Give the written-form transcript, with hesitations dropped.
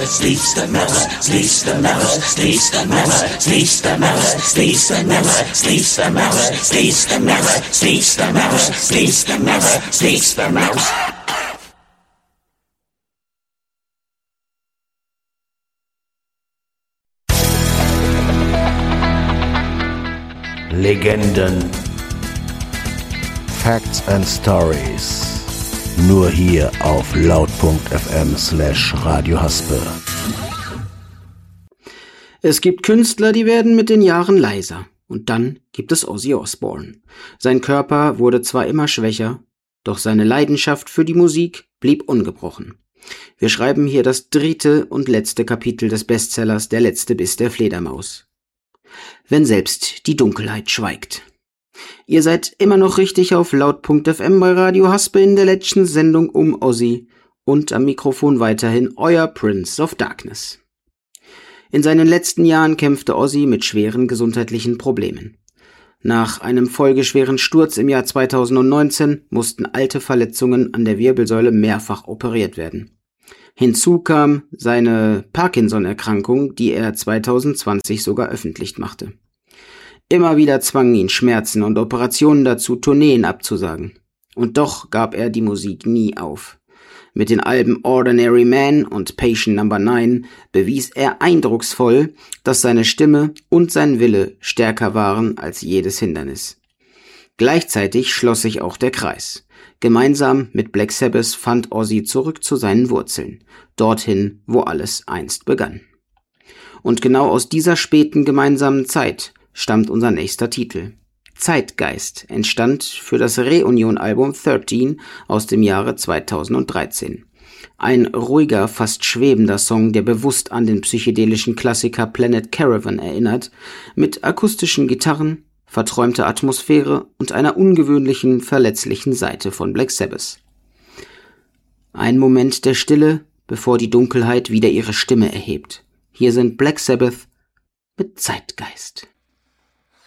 sleeps the mouse, sleeps the mouse, sleeps the mouse, sleeps the mouse, sleeps the mouse, sleeps the mouse, sleeps the mouse, sleeps the mouse, sleeps the mouse, sleeps the mouse. Legenden. Facts and Stories. Nur hier auf laut.fm/Radio Haspe. Es gibt Künstler, die werden mit den Jahren leiser. Und dann gibt es Ozzy Osbourne. Sein Körper wurde zwar immer schwächer, doch seine Leidenschaft für die Musik blieb ungebrochen. Wir schreiben hier das 3. und letzte Kapitel des Bestsellers Der letzte Biss der Fledermaus. Wenn selbst die Dunkelheit schweigt. Ihr seid immer noch richtig auf laut.fm bei Radio Haspe in der letzten Sendung um Ozzy und am Mikrofon weiterhin euer Prince of Darkness. In seinen letzten Jahren kämpfte Ozzy mit schweren gesundheitlichen Problemen. Nach einem folgeschweren Sturz im Jahr 2019 mussten alte Verletzungen an der Wirbelsäule mehrfach operiert werden. Hinzu kam seine Parkinson-Erkrankung, die er 2020 sogar öffentlich machte. Immer wieder zwangen ihn Schmerzen und Operationen dazu, Tourneen abzusagen. Und doch gab er die Musik nie auf. Mit den Alben Ordinary Man und Patient Number 9 bewies er eindrucksvoll, dass seine Stimme und sein Wille stärker waren als jedes Hindernis. Gleichzeitig schloss sich auch der Kreis. Gemeinsam mit Black Sabbath fand Ozzy zurück zu seinen Wurzeln, dorthin, wo alles einst begann. Und genau aus dieser späten gemeinsamen Zeit stammt unser nächster Titel. Zeitgeist entstand für das Reunion-Album 13 aus dem Jahre 2013. Ein ruhiger, fast schwebender Song, der bewusst an den psychedelischen Klassiker Planet Caravan erinnert, mit akustischen Gitarren, verträumter Atmosphäre und einer ungewöhnlichen, verletzlichen Seite von Black Sabbath. Ein Moment der Stille, bevor die Dunkelheit wieder ihre Stimme erhebt. Hier sind Black Sabbath mit Zeitgeist.